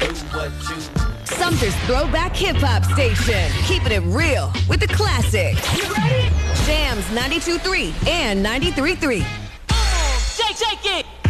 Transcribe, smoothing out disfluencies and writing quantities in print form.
Sumter's Throwback Hip Hop Station. Keeping it real with the classics. You ready? Jams 92.3 and 93.3. Shake it!